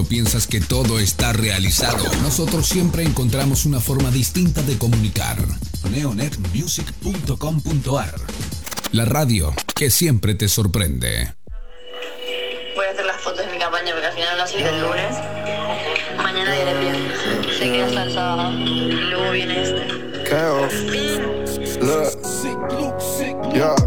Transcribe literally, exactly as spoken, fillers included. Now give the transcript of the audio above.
Cuando piensas que todo está realizado, nosotros siempre encontramos una forma distinta de comunicar. neonet music punto com punto ar. La radio que siempre te sorprende. Voy a hacer las fotos de mi campaña porque al final no soy del lunes. Mañana viene el viernes. Se queda hasta el sábado. Y luego viene este. Look, yeah.